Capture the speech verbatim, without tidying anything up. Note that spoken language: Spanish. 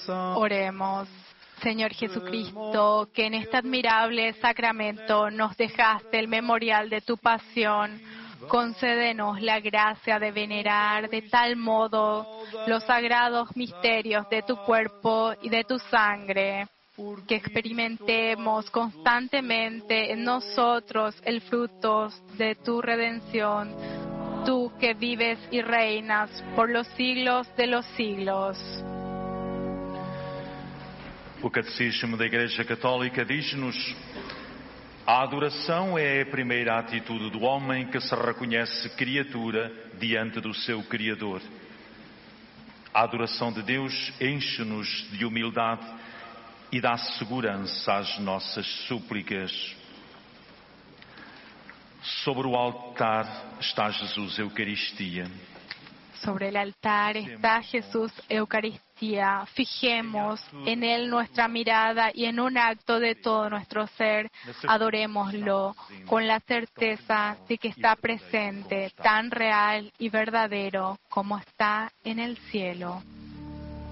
Oremos. Señor Jesucristo, que en este admirable sacramento nos dejaste el memorial de tu pasión, concédenos la gracia de venerar de tal modo los sagrados misterios de tu cuerpo y de tu sangre, que experimentemos constantemente en nosotros el fruto de tu redención, tú que vives y reinas por los siglos de los siglos. O Catecismo da Igreja Católica diz-nos: a adoração é a primeira atitude do homem que se reconhece criatura diante do seu Criador. A adoração de Deus enche-nos de humildade e dá segurança às nossas súplicas. Sobre o altar está Jesus, Eucaristia. Sobre el altar está Jesús, Eucaristía. Fijemos en Él nuestra mirada y en un acto de todo nuestro ser, adorémoslo con la certeza de que está presente, tan real y verdadero como está en el cielo.